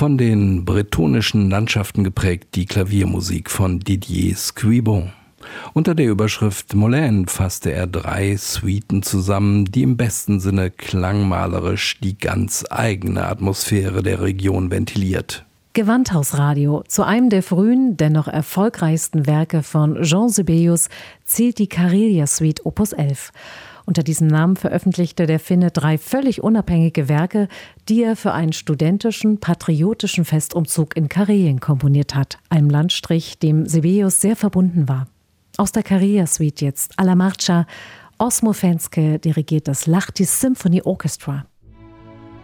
Von den bretonischen Landschaften geprägt die Klaviermusik von Didier Scribon. Unter der Überschrift Molène fasste er 3 Suiten zusammen, die im besten Sinne klangmalerisch die ganz eigene Atmosphäre der Region ventiliert. Gewandhausradio. Zu einem der frühen, dennoch erfolgreichsten Werke von Jean Sibelius zählt die Karelia-Suite Opus 11. Unter diesem Namen veröffentlichte der Finne 3 völlig unabhängige Werke, die er für einen studentischen, patriotischen Festumzug in Karelien komponiert hat, einem Landstrich, dem Sibelius sehr verbunden war. Aus der Karelia-Suite jetzt, Alla Marcia. Osmo Fenske dirigiert das Lahti Symphony Orchestra.